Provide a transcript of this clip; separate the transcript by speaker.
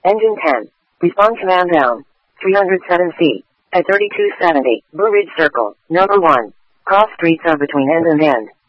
Speaker 1: Engine 10. Response man down. 307 feet. At 3270, Blue Ridge Circle, number 1. Cross streets are between end and end.